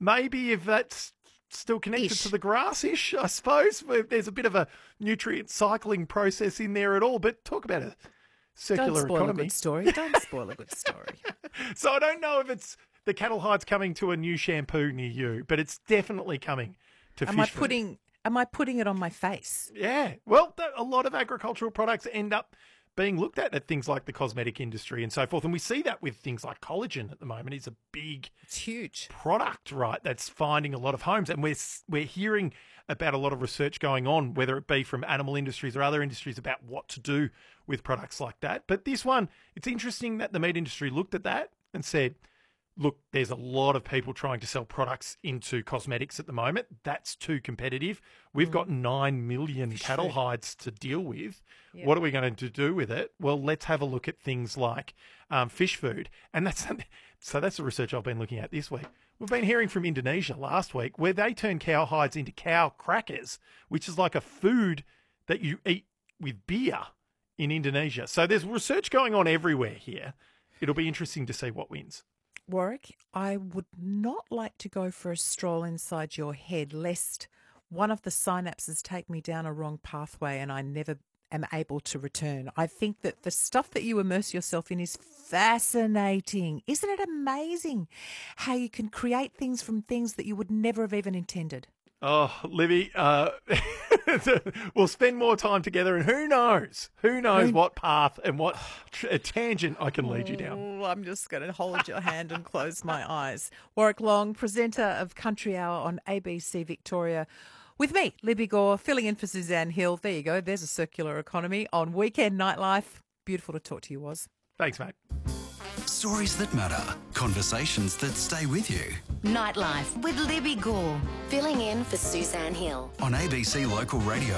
maybe if that's still connected to the grass-ish, I suppose. There's a bit of a nutrient cycling process in there at all. But talk about a circular economy. Don't spoil a good story. Don't spoil a good story. So I don't know if it's the cattle hide's coming to a new shampoo near you, but it's definitely coming to fish food. Am I putting it on my face? Yeah. Well, a lot of agricultural products end up being looked at things like the cosmetic industry and so forth. And we see that with things like collagen at the moment. It's huge product, right, that's finding a lot of homes. And we're hearing about a lot of research going on, whether it be from animal industries or other industries, about what to do with products like that. But this one, it's interesting that the meat industry looked at that and said, look, there's a lot of people trying to sell products into cosmetics at the moment. That's too competitive. We've got 9 million cattle hides to deal with. Yep. What are we going to do with it? Well, let's have a look at things like fish food. And that's the research I've been looking at this week. We've been hearing from Indonesia last week where they turn cow hides into cow crackers, which is like a food that you eat with beer in Indonesia. So there's research going on everywhere here. It'll be interesting to see what wins. Warwick, I would not like to go for a stroll inside your head lest one of the synapses take me down a wrong pathway and I never am able to return. I think that the stuff that you immerse yourself in is fascinating. Isn't it amazing how you can create things from things that you would never have even intended? Oh, Libby, we'll spend more time together, and who knows what path and what tangent I can lead you down. I'm just going to hold your hand and close my eyes. Warwick Long, presenter of Country Hour on ABC Victoria, with me, Libby Gore, filling in for Suzanne Hill. There you go. There's a circular economy on Weekend Nightlife. Beautiful to talk to you, Was. Thanks, mate. Stories that matter. Conversations that stay with you. Nightlife with Libby Gore. Filling in for Suzanne Hill. On ABC Local Radio.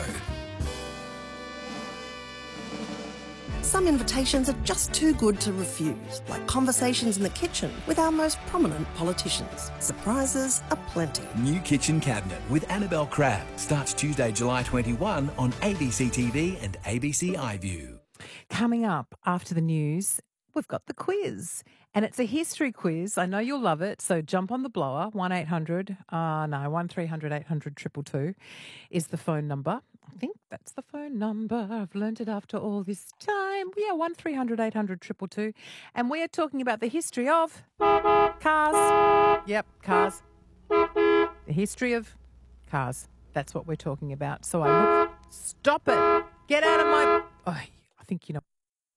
Some invitations are just too good to refuse, like conversations in the kitchen with our most prominent politicians. Surprises aplenty. New Kitchen Cabinet with Annabelle Crabb starts Tuesday, July 21 on ABC TV and ABC iView. Coming up after the news, we've got the quiz. And it's a history quiz. I know you'll love it. So jump on the blower. 1300 800 222 is the phone number. I think that's the phone number. I've learned it after all this time. Yeah, 1300 800 222. And we are talking about the history of cars. Yep, cars. The history of cars. That's what we're talking about. So I look. Stop it. Get out of my. Oh, I think you know.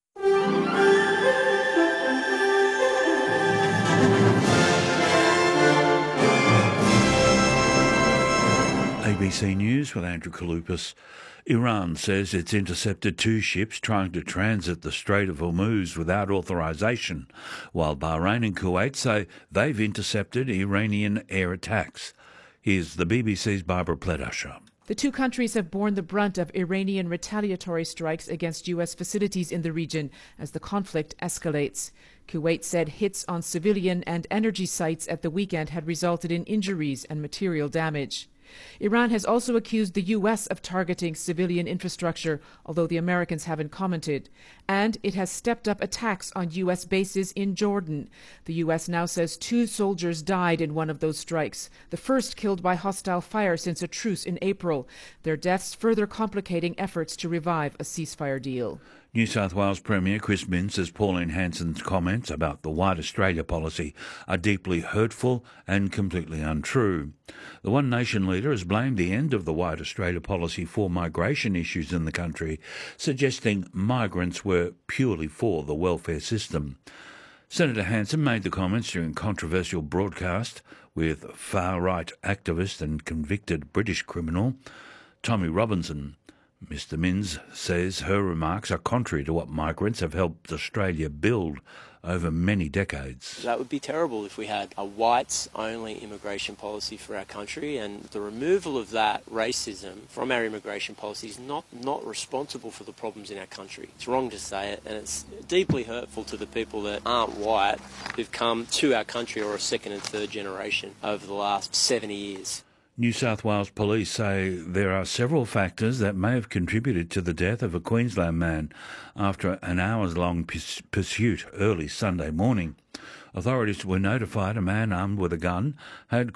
ABC News with Andrew Kaloupas. Iran says it's intercepted 2 ships trying to transit the Strait of Hormuz without authorization, while Bahrain and Kuwait say they've intercepted Iranian air attacks. Here's the BBC's Barbara Pledasher. The two countries have borne the brunt of Iranian retaliatory strikes against U.S. facilities in the region as the conflict escalates. Kuwait said hits on civilian and energy sites at the weekend had resulted in injuries and material damage. Iran has also accused the U.S. of targeting civilian infrastructure, although the Americans haven't commented. And it has stepped up attacks on U.S. bases in Jordan. The U.S. now says 2 soldiers died in one of those strikes, the first killed by hostile fire since a truce in April. Their deaths further complicating efforts to revive a ceasefire deal. New South Wales Premier Chris Minns says Pauline Hanson's comments about the White Australia policy are deeply hurtful and completely untrue. The One Nation leader has blamed the end of the White Australia policy for migration issues in the country, suggesting migrants were purely for the welfare system. Senator Hanson made the comments during a controversial broadcast with far-right activist and convicted British criminal Tommy Robinson. Mr Minns says her remarks are contrary to what migrants have helped Australia build over many decades. That would be terrible if we had a whites-only immigration policy for our country, and the removal of that racism from our immigration policy is not responsible for the problems in our country. It's wrong to say it, and it's deeply hurtful to the people that aren't white who've come to our country or a second and third generation over the last 70 years. New South Wales police say there are several factors that may have contributed to the death of a Queensland man after an hours-long pursuit early Sunday morning. Authorities were notified a man armed with a gun had